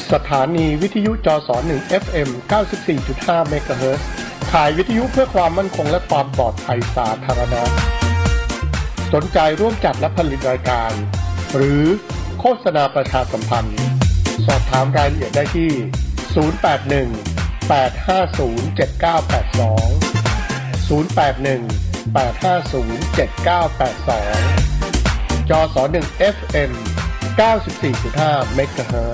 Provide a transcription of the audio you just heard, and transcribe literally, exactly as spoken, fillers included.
สถานีวิทยุจสหนึ่ง เอฟ เอ็ม เก้าสิบสี่จุดห้า เมกะเฮิรตซ์ขายวิทยุเพื่อความมั่นคงและความปลอดภัยสาธารณะสนใจร่วมจัดและผลิตรายการหรือโฆษณาประชาสัมพันธ์สอบถามรายละเอียดได้ที่ศูนย์ แปด หนึ่ง แปด ห้า ศูนย์ เจ็ด เก้า แปด สอง ศูนย์ แปด หนึ่ง แปด ห้า ศูนย์ เจ็ด เก้า แปด สองจสหนึ่ง เอฟ เอ็ม เก้าสิบสี่จุดห้า เมกะเฮิร